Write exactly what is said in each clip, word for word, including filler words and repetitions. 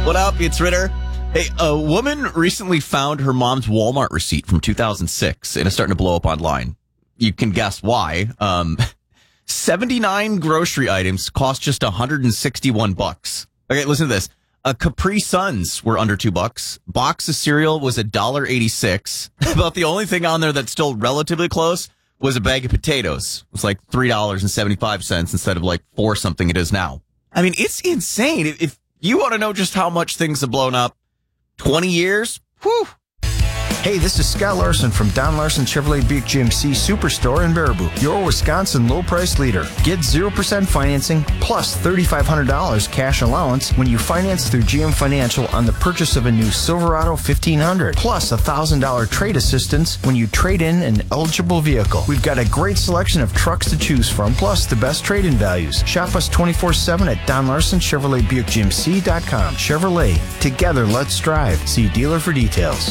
What up? It's Ritter. Hey, a woman recently found her mom's Walmart receipt from two thousand six, and it's starting to blow up online. You can guess why. Um, seventy-nine grocery items cost just one hundred sixty-one bucks. Okay, listen to this. A Capri Suns were under two bucks. Box of cereal was one dollar eighty-six. About the only thing on there that's still relatively close was a bag of potatoes. It was like three dollars and seventy-five cents instead of like four something it is now. I mean, it's insane. If, if you want to know just how much things have blown up, twenty years, whew. Hey, this is Scott Larson from Don Larson Chevrolet Buick G M C Superstore in Baraboo, your Wisconsin low-price leader. Get zero percent financing plus three thousand five hundred dollars cash allowance when you finance through G M Financial on the purchase of a new Silverado fifteen hundred, plus one thousand dollars trade assistance when you trade in an eligible vehicle. We've got a great selection of trucks to choose from, plus the best trade-in values. Shop us twenty-four seven at Don Larson Chevrolet Buick G M C dot com. Chevrolet, together let's drive. See dealer for details.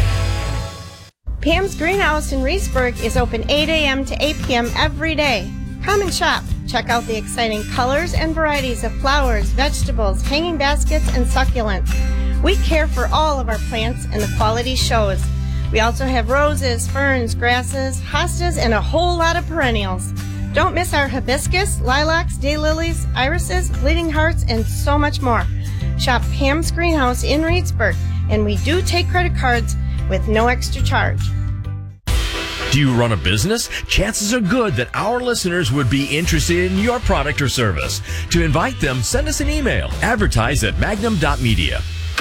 Pam's Greenhouse in Reedsburg is open eight a.m. to eight p.m. every day. Come and shop. Check out the exciting colors and varieties of flowers, vegetables, hanging baskets, and succulents. We care for all of our plants, and the quality shows. We also have roses, ferns, grasses, hostas, and a whole lot of perennials. Don't miss our hibiscus, lilacs, daylilies, irises, bleeding hearts, and so much more. Shop Pam's Greenhouse in Reedsburg, and we do take credit cards with no extra charge. Do you run a business? Chances are good that our listeners would be interested in your product or service. To invite them, send us an email. Advertise at magnum dot media.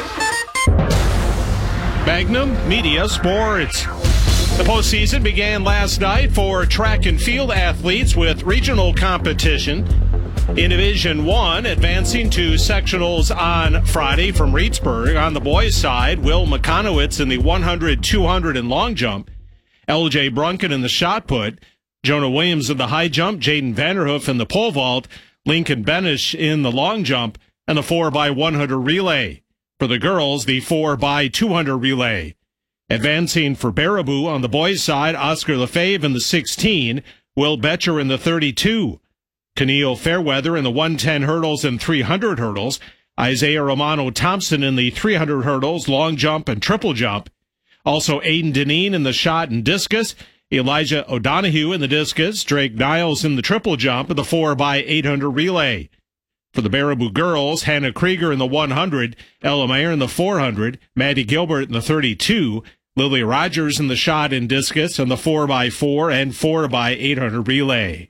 Magnum Media Sports. The postseason began last night for track and field athletes with regional competition. In Division one, advancing to sectionals on Friday from Reedsburg. On the boys' side, Will McConowitz in the one hundred, two hundred, and long jump. L J Brunken in the shot put. Jonah Williams in the high jump. Jaden Vanderhoof in the pole vault. Lincoln Benish in the long jump. And the four by one hundred relay. For the girls, the four by two hundred relay. Advancing for Baraboo on the boys' side, Oscar Lefebvre in the sixteen. Will Betcher in the thirty-two. Keneal Fairweather in the one ten hurdles and three hundred hurdles. Isaiah Romano Thompson in the three hundred hurdles, long jump, and triple jump. Also Aiden Deneen in the shot and discus. Elijah O'Donohue in the discus. Drake Niles in the triple jump and the four by eight hundred relay. For the Baraboo girls, Hannah Krieger in the one hundred. Ella Mayer in the four hundred. Maddie Gilbert in the thirty-two. Lily Rogers in the shot and discus and the four by four and four by eight hundred relay.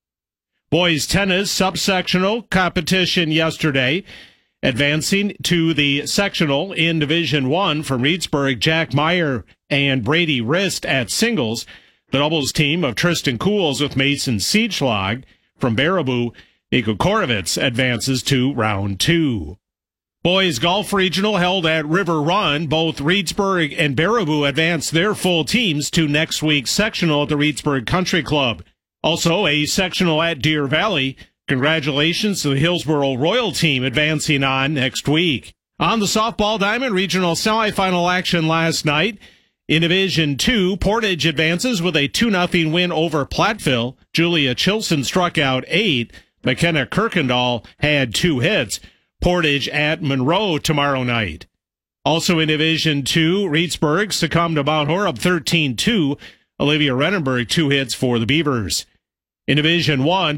Boys tennis subsectional competition yesterday. Advancing to the sectional in Division one from Reedsburg, Jack Meyer and Brady Rist at singles. The doubles team of Tristan Cools with Mason Siegschlag. From Baraboo, Nico Korovitz advances to round two. Boys golf regional held at River Run. Both Reedsburg and Baraboo advanced their full teams to next week's sectional at the Reedsburg Country Club. Also, a sectional at Deer Valley. Congratulations to the Hillsboro Royal team advancing on next week. On the softball diamond, regional semifinal action last night. In Division two, Portage advances with a two nothing win over Platteville. Julia Chilson struck out eight. McKenna Kirkendall had two hits. Portage at Monroe tomorrow night. Also in Division two, Reedsburg succumbed to Mount Horeb thirteen two. Olivia Renenberg, two hits for the Beavers. In Division one,